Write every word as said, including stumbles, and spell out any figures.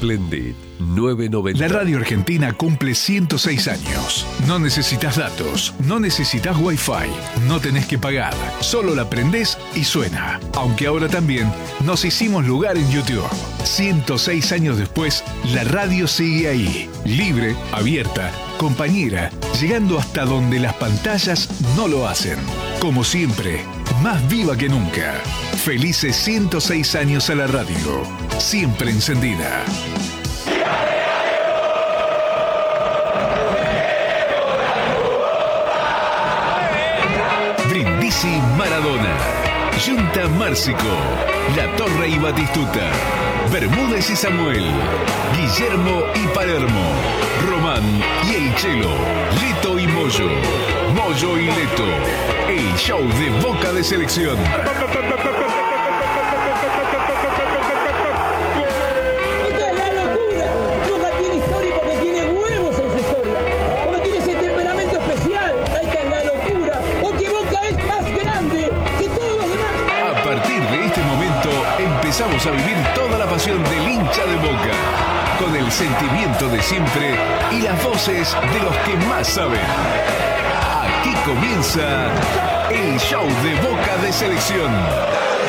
Splendid nueve noventa. La radio argentina cumple ciento seis años. No necesitas datos, no necesitas wifi, no tenés que pagar. Solo la prendés y suena. Aunque ahora también nos hicimos lugar en YouTube. ciento seis años después, la radio sigue ahí. Libre, abierta, compañera, llegando hasta donde las pantallas no lo hacen. Como siempre, más viva que nunca. Felices ciento seis años a la radio. Siempre encendida. Brindisi Maradona, Junta Márcico, La Torre y Batistuta, Bermúdez y Samuel, Guillermo y Palermo, Román y El Chelo, Leto y Moyo, Moyo y Leto, el show de Boca de Selección. Empezamos a vivir toda la pasión del hincha de Boca, con el sentimiento de siempre y las voces de los que más saben. Aquí comienza el show de Boca de Selección.